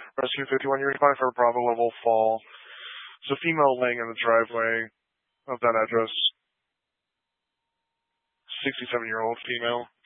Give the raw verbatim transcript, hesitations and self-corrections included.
Rescue fifty-one, you're responding for a Bravo level fall. There's a female laying in the driveway of that address. sixty-seven-year-old female.